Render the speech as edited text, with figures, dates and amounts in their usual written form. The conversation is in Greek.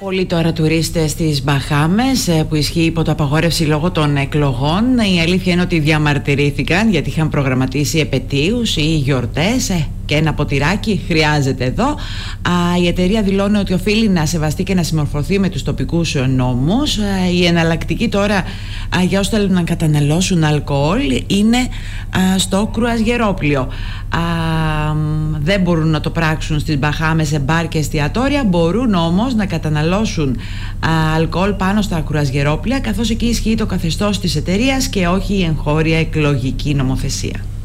Πολλοί τώρα τουρίστες στις Μπαχάμες που ισχύει υπό το απαγόρευση λόγω των εκλογών. Η αλήθεια είναι ότι διαμαρτυρήθηκαν γιατί είχαν προγραμματίσει επετείους ή γιορτές και ένα ποτηράκι χρειάζεται εδώ. Η εταιρεία δηλώνει ότι οφείλει να σεβαστεί και να συμμορφωθεί με τους τοπικούς νόμους. Η εναλλακτική τώρα για όσους θέλουν να καταναλώσουν αλκοόλ είναι στο κρουαζιερόπλιο. Δεν μπορούν να το πράξουν στις Μπαχάμες σε μπαρ και εστιατόρια, μπορούν όμως να καταναλώσουν αλκοόλ πάνω στα κρουαζιερόπλια, καθώς εκεί ισχύει το καθεστώς της εταιρείας και όχι η εγχώρια εκλογική νομοθεσία.